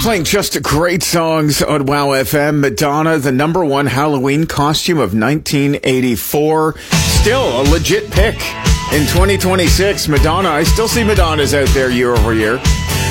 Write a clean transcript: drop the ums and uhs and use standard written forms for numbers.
Playing just great songs on WOW FM. Madonna, the number one Halloween costume of 1984. Still a legit pick in 2026. Madonna, I still see Madonnas out there year over year.